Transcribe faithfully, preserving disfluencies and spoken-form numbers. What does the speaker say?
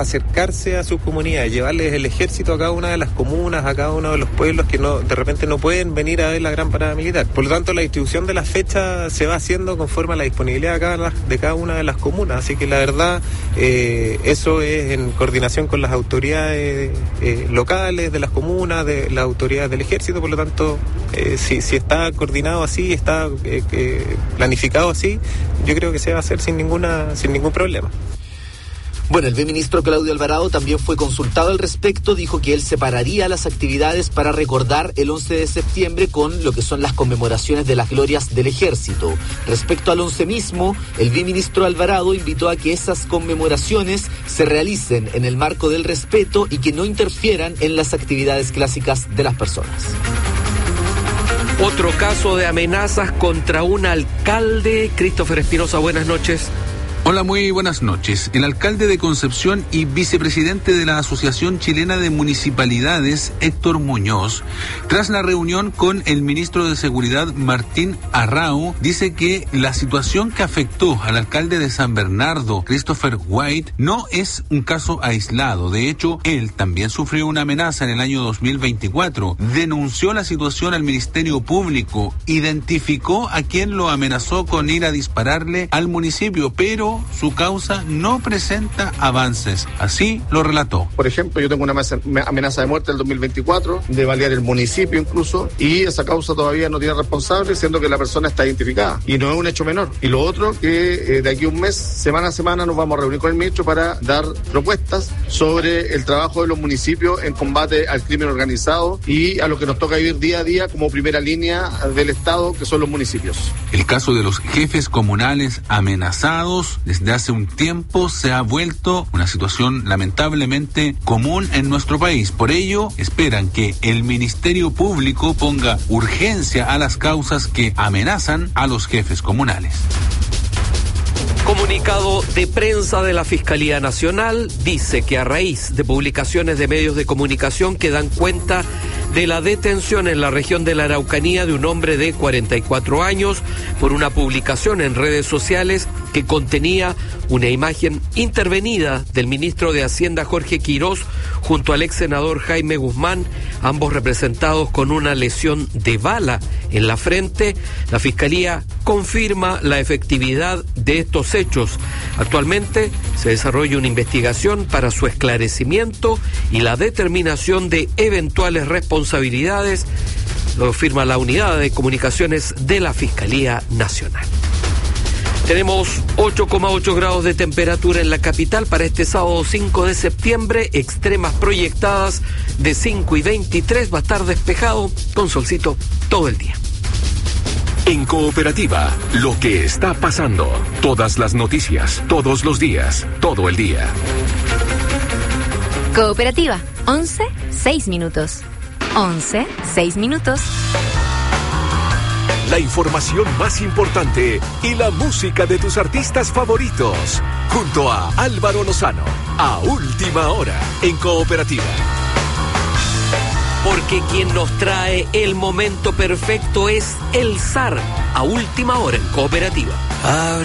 acercarse a sus comunidades, llevarles el ejército a cada una de las comunas, a cada uno de los pueblos que no de repente no pueden venir a ver la gran parada militar. Por lo tanto, la distribución de las fechas se va haciendo conforme a la disponibilidad de cada, de cada una de las comunas, así que la verdad eh, eso es en coordinación con las autoridades eh, locales de las comunas, de las autoridades del ejército. Por lo tanto, eh, si, si está coordinado así, está eh, eh, planificado así, yo creo que se va a hacer sin ninguna sin ningún problema. Bueno, el viceministro Claudio Alvarado también fue consultado al respecto, dijo que él separaría las actividades para recordar el once de septiembre con lo que son las conmemoraciones de las glorias del ejército. Respecto al once mismo, el viceministro Alvarado invitó a que esas conmemoraciones se realicen en el marco del respeto y que no interfieran en las actividades clásicas de las personas. Otro caso de amenazas contra un alcalde. Christopher Espinosa, buenas noches. Hola, muy buenas noches. El alcalde de Concepción y vicepresidente de la Asociación Chilena de Municipalidades, Héctor Muñoz, tras la reunión con el ministro de Seguridad, Martín Arrau, dice que la situación que afectó al alcalde de San Bernardo, Christopher White, no es un caso aislado. De hecho, él también sufrió una amenaza en el año dos mil veinticuatro. Denunció la situación al Ministerio Público, identificó a quien lo amenazó con ir a dispararle al municipio, pero su causa no presenta avances. Así lo relató. Por ejemplo, yo tengo una amenaza de muerte del dos mil veinticuatro, de balear el municipio incluso, y esa causa todavía no tiene responsable, siendo que la persona está identificada. Y no es un hecho menor. Y lo otro, que eh, de aquí a un mes, semana a semana, nos vamos a reunir con el ministro para dar propuestas sobre el trabajo de los municipios en combate al crimen organizado y a lo que nos toca vivir día a día como primera línea del Estado, que son los municipios. El caso de los jefes comunales amenazados desde hace un tiempo se ha vuelto una situación lamentablemente común en nuestro país. Por ello, esperan que el Ministerio Público ponga urgencia a las causas que amenazan a los jefes comunales. Comunicado de prensa de la Fiscalía Nacional dice que a raíz de publicaciones de medios de comunicación que dan cuenta de la detención en la región de la Araucanía de un hombre de cuarenta y cuatro años por una publicación en redes sociales que contenía una imagen intervenida del ministro de Hacienda Jorge Quirós junto al ex senador Jaime Guzmán, ambos representados con una lesión de bala en la frente. La Fiscalía confirma la efectividad de estos hechos. Actualmente se desarrolla una investigación para su esclarecimiento y la determinación de eventuales responsabilidades. Lo firma la Unidad de Comunicaciones de la Fiscalía Nacional. Tenemos ocho coma ocho grados de temperatura en la capital para este sábado cinco de septiembre, extremas proyectadas de cinco y veintitrés, va a estar despejado con solcito todo el día. En Cooperativa, lo que está pasando, todas las noticias, todos los días, todo el día. Cooperativa, once, seis minutos. once, seis minutos. La información más importante y la música de tus artistas favoritos. Junto a Álvaro Lozano, a última hora, en Cooperativa. Porque quien nos trae el momento perfecto es el zar, a última hora en Cooperativa.